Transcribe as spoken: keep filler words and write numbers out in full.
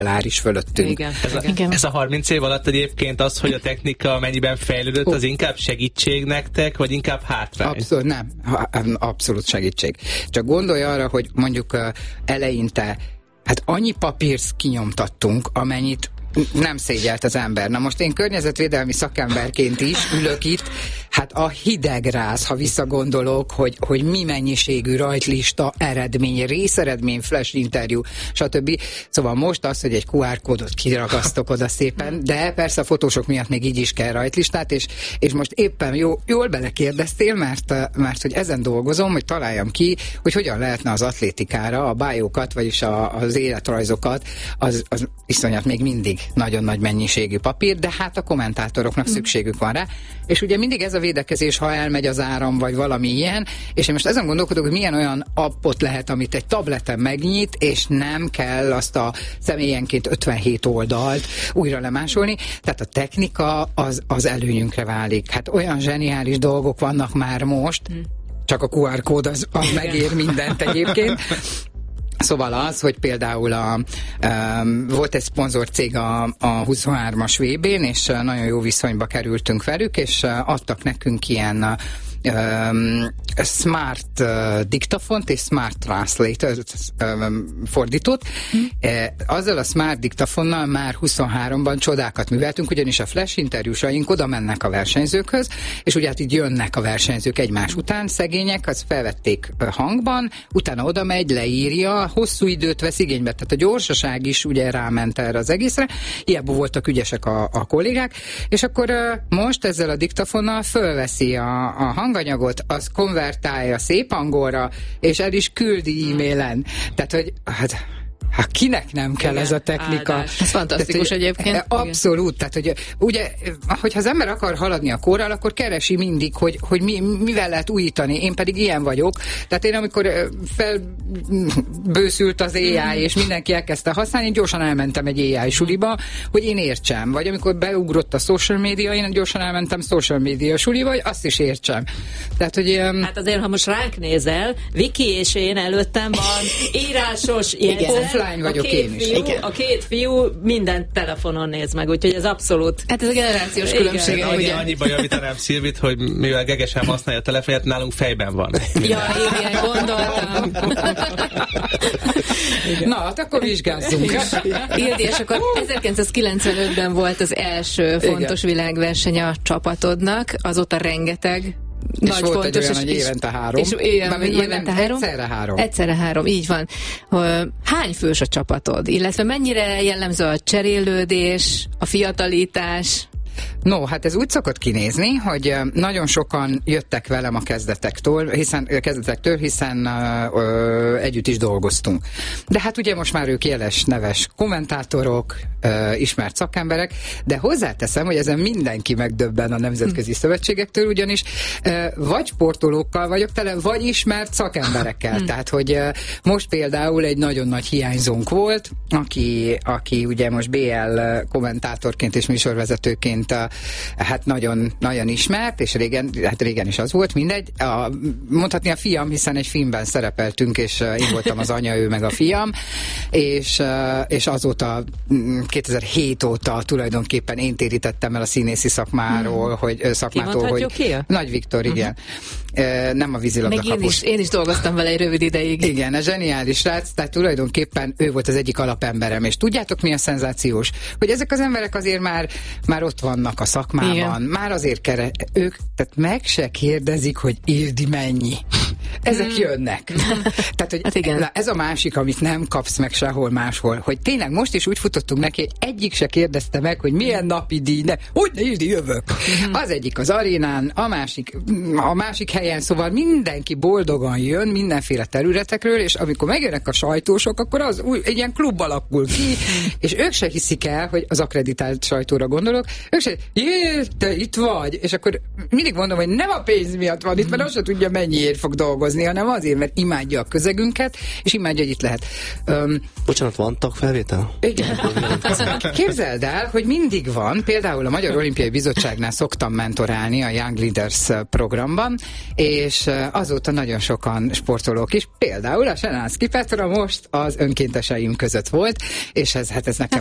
is fölöttünk. Igen. Ez, a, Igen. ez a harminc év alatt egyébként az, hogy a technika mennyiben fejlődött, az inkább segítség nektek, vagy inkább hátrány? Abszolút nem. Abszolút segítség. Csak gondolj arra, hogy mondjuk eleinte hát annyi papírt kinyomtattunk, amennyit nem szégyelt az ember. Na most én környezetvédelmi szakemberként is ülök itt, hát a hideg ráz, ha visszagondolok, hogy, hogy mi mennyiségű rajtlista, eredmény, részeredmény, flash interjú, stb. Szóval most az, hogy egy kú ár kódot kiragasztok oda szépen, de persze a fotósok miatt még így is kell rajtlistát, és, és most éppen jó, jól belekérdeztél, mert, mert hogy ezen dolgozom, hogy találjam ki, hogy hogyan lehetne az atlétikára a bájókat, vagyis a, az életrajzokat, az, az iszonyat még mindig nagyon nagy mennyiségű papír, de hát a kommentátoroknak mm. szükségük van rá, és ugye mindig ez a védekezés, ha elmegy az áram, vagy valami ilyen, és én most ezen gondolkodok, hogy milyen olyan appot lehet, amit egy tableten megnyit, és nem kell azt a személyenként ötvenhét oldalt újra lemásolni, tehát a technika az, az előnyünkre válik. Hát olyan zseniális dolgok vannak már most, mm. csak a kú ár kód az, az megér mindent egyébként. Szóval az, hogy például a, um, volt egy szponzorcég a, a huszonhármas vé bén, és uh, nagyon jó viszonyba kerültünk velük, és uh, adtak nekünk ilyen uh, Um, smart uh, diktafont és smart translator um, fordítót. Mm. Uh, azzal a smart diktafonnal már huszonháromban csodákat műveltünk, ugyanis a flash interjúsaink oda mennek a versenyzőkhöz, és ugye hát így jönnek a versenyzők egymás után, szegények, az felvették hangban, utána oda megy, leírja, hosszú időt vesz igénybe, tehát a gyorsaság is ugye ráment erre az egészre, hiába voltak ügyesek a, a kollégák, és akkor uh, most ezzel a diktafonnal fölveszi a, a hang anyagot, az konvertálja szép angolra, és el is küldi e-mailen. Tehát, hogy hát, hát kinek nem kell igen, ez a technika? Áldás. Ez fantasztikus tehát, egyébként. Abszolút. Tehát, hogy ugye, hogyha az ember akar haladni a korral, akkor keresi mindig, hogy, hogy mi, mivel lehet újítani. Én pedig ilyen vagyok. Tehát én, amikor felbőszült az á i, és mindenki elkezdte használni, gyorsan elmentem egy á i suliba, hogy én értsem. Vagy amikor beugrott a social media, én gyorsan elmentem social media suliba, hogy azt is értsem. Tehát, hogy... Hát azért, ha most ránk nézel, Viki és én előttem van írásos jegyzet. Vagyok én is. Fiú, a két fiú mindent telefonon néz meg, úgyhogy ez abszolút... Hát ez a generációs különbség. Annyi, annyiban javítanám Szilvit, hogy mivel gegesen használja a telefonját, nálunk fejben van. Ja, én ilyen gondoltam. Na, hát akkor vizsgázzunk. Ildi, és akkor ezerkilencszázkilencvenötben volt az első fontos igen. világverseny a csapatodnak, azóta rengeteg és nagy volt fontos, egy olyan, hogy évente három. És, és ilyen, évente nem, három. Egyszerre három. Egyszerre három, így van. Hány fős a csapatod? Illetve mennyire jellemző a cserélődés, a fiatalítás? No, hát ez úgy szokott kinézni, hogy nagyon sokan jöttek velem a kezdetektől, hiszen, kezdetektől, hiszen ö, együtt is dolgoztunk. De hát ugye most már ők jeles, neves kommentátorok, ö, ismert szakemberek, de hozzáteszem, hogy ezen mindenki megdöbben a nemzetközi hm. szövetségektől, ugyanis ö, vagy sportolókkal vagyok tele, vagy ismert szakemberekkel. Hm. Tehát, hogy ö, most például egy nagyon nagy hiányzónk volt, aki, aki ugye most bé el kommentátorként és műsorvezetőként a, hát nagyon, nagyon ismert, és régen, hát régen is az volt, mindegy. A, mondhatni a fiam, hiszen egy filmben szerepeltünk, és én voltam az anya, ő meg a fiam, és, és azóta, kétezer-hét óta tulajdonképpen én térítettem el a színészi szakmáról, hmm. hogy szakmától, hogy ki? Nagy Viktor, igen. Uh-huh. Nem a vízilabda kapus. Meg én is, én is dolgoztam vele egy rövid ideig. Igen, a zseniális srác, tehát tulajdonképpen ő volt az egyik alapemberem, és tudjátok mi a szenzációs? Hogy ezek az emberek azért már, már ott vannak a szakmában, igen. már azért kere, ők, tehát meg se kérdezik, hogy Ildi mennyi. Ezek hmm. jönnek. Tehát, hogy hát igen. Na, ez a másik, amit nem kapsz meg sehol máshol, hogy tényleg most is úgy futottunk neki, hogy egyik se kérdezte meg, hogy milyen napi díj, ne, hogy ne Ildi, jövök. Hmm. Az egyik az arénán, a másik, a másik helyen, szóval mindenki boldogan jön mindenféle területekről, és amikor megjönnek a sajtósok, akkor az úgy, egy ilyen klub alakul ki, és ők se hiszik el, hogy az akkreditált sajtóra gondolok, ők se, jé, te itt vagy, és akkor mindig mondom, hogy nem a pénz miatt van itt, mert azt se tudja, mennyiért fog dolgozni. dolgozni, hanem azért, mert imádja a közegünket, és imádja, hogy itt lehet. Um, Bocsánat, van tagfelvétel? Igen. Képzeld el, hogy mindig van, például a Magyar Olimpiai Bizottságnál szoktam mentorálni a Young Leaders programban, és azóta nagyon sokan sportolók is, például a Senánszky Petra most az önkénteseim között volt, és ez, hát ez nekem